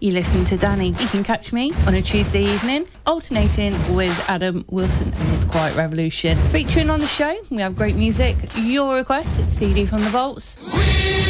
you listen to Danny. You can catch me on a Tuesday evening, alternating with Adam Wilson and his Quiet Revolution. Featuring on the show, we have great music, your requests, CD from the Vaults.